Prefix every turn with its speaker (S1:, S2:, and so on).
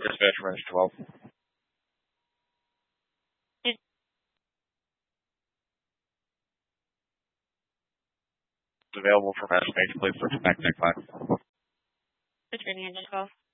S1: Dispatch range 12. Available for mass page, please. Back 5.
S2: It's Engine 12.